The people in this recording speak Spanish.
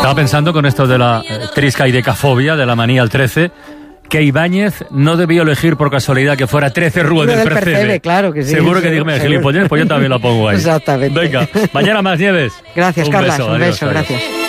Estaba pensando con esto de la triscaidecafobia, de la manía al 13, que Ibáñez no debió elegir por casualidad que fuera 13 Rúa del Percebe. Claro que sí. Seguro que dígame gilipollez, pues yo también la pongo ahí. Exactamente. Venga, mañana más, Nieves. Gracias, Carlas. Un beso, adiós. gracias.